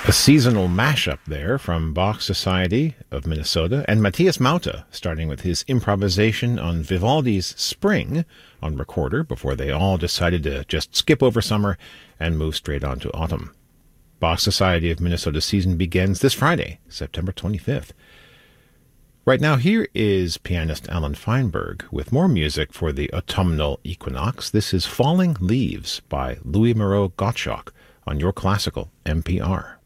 A seasonal mashup there from Bach Society of Minnesota and Matthias Mauta, starting with his improvisation on Vivaldi's Spring on recorder before they all decided to just skip over summer and move straight on to autumn. Bach Society of Minnesota season begins this Friday, September 25th. Right now, here is pianist Alan Feinberg with more music for the autumnal equinox. This is Falling Leaves by Louis Moreau Gottschalk on Your Classical NPR.